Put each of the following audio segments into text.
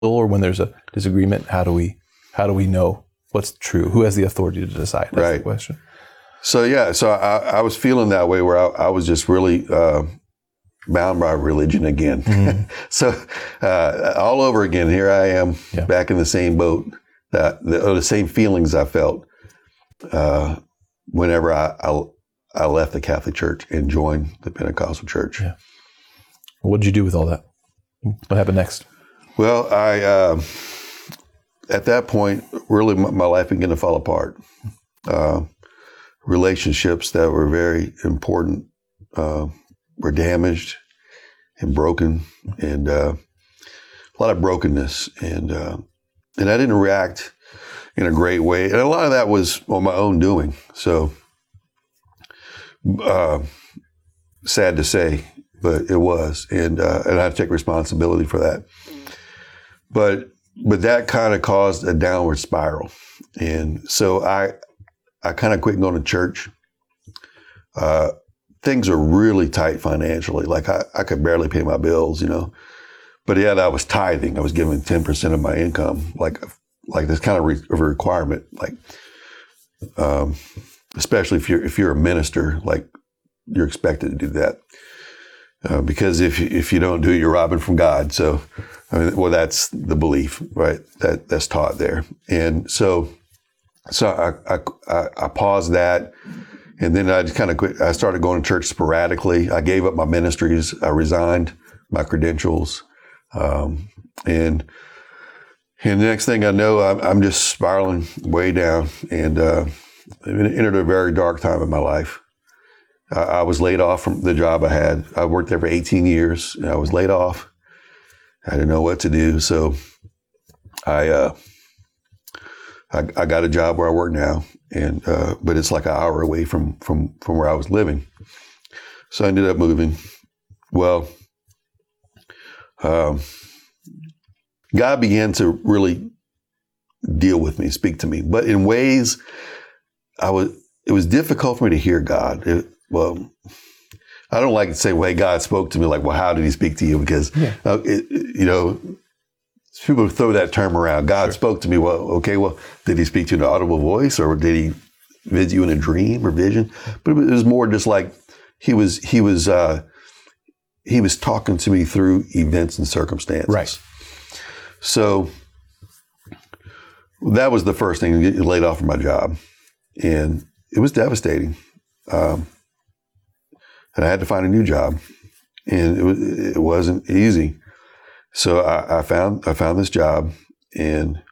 or when there's a disagreement, how do we know what's true? Who has the authority to decide? That's the question. So I was feeling that way where I was just really bound by religion again. Mm-hmm. So all over again, here I am back in the same boat, the same feelings I felt whenever I left the Catholic Church and joined the Pentecostal Church. Yeah. What did you do with all that? What happened next? Well, I at that point, really my life began to fall apart. Relationships that were very important were damaged and broken, and a lot of brokenness. And I didn't react in a great way. And a lot of that was on my own doing. So sad to say, but it was. And I had to take responsibility for that. But that kind of caused a downward spiral. And so I kind of quit going to church. Things are really tight financially. Like I could barely pay my bills, But yet I was tithing. I was giving 10% of my income, like this kind of of a requirement. Like, especially if you're a minister, like you're expected to do that. Because if you don't do it, you're robbing from God. So, that's the belief, right? That's taught there. And so I paused that, and then I just kind of quit. I started going to church sporadically. I gave up my ministries. I resigned my credentials, and the next thing I know, I'm just spiraling way down, and entered a very dark time in my life. I was laid off from the job I had. I worked there for 18 years, and I was laid off. I didn't know what to do, so I got a job where I work now, and but it's like an hour away from where I was living. So I ended up moving. Well, God began to really deal with me, speak to me, but in ways it was difficult for me to hear God. I don't like to say, well, hey, God spoke to me. Like, well, how did he speak to you? Because, people throw that term around. God spoke to me. Well, okay, did he speak to you in an audible voice, or did he visit you in a dream or vision? But it was more just like he was talking to me through events and circumstances. Right. So that was the first thing, getting laid off from my job. And it was devastating. And I had to find a new job, and it wasn't easy. So I found this job, and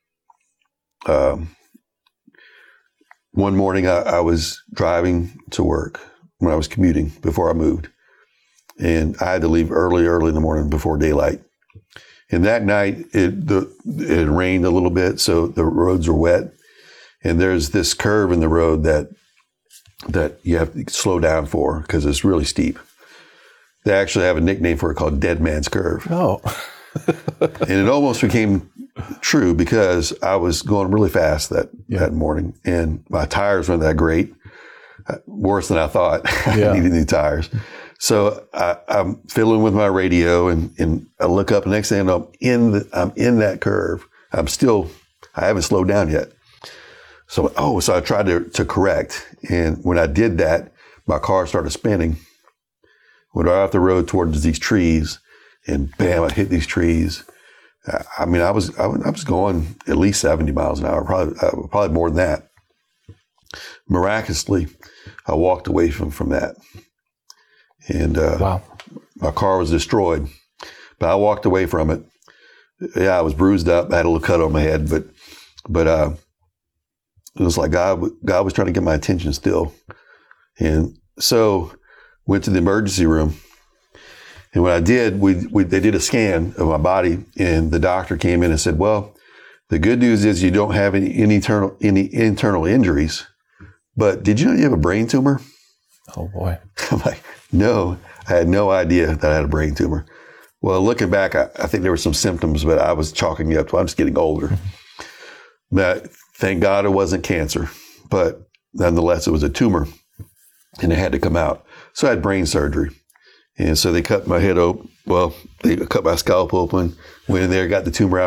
one morning I was driving to work when I was commuting before I moved, and I had to leave early in the morning before daylight. And that night it rained a little bit, so the roads were wet, and there's this curve in the road that you have to slow down for because it's really steep. They actually have a nickname for it called Dead Man's Curve. Oh. And it almost became true because I was going really fast that morning, and my tires weren't that great. Worse than I thought. I needed new tires. So I'm fiddling with my radio, and I look up, and the next thing I know, I'm in that curve. I haven't slowed down yet. So I tried to correct. And when I did that, my car started spinning. Went right off the road towards these trees, and bam, I hit these trees. I was going at least 70 miles an hour, probably more than that. Miraculously, I walked away from that. And my car was destroyed. But I walked away from it. Yeah, I was bruised up. I had a little cut on my head, but it was like God was trying to get my attention still. And so went to the emergency room. And when I did, they did a scan of my body, and the doctor came in and said, well, the good news is you don't have any internal injuries, but did you know you have a brain tumor? Oh boy. I'm like, no, I had no idea that I had a brain tumor. Well, looking back, I think there were some symptoms, but I was chalking it up to I'm just getting older. But thank God it wasn't cancer, but nonetheless, it was a tumor, and it had to come out. So I had brain surgery. And so they cut my head Well, they cut my scalp open, went in there, got the tumor out.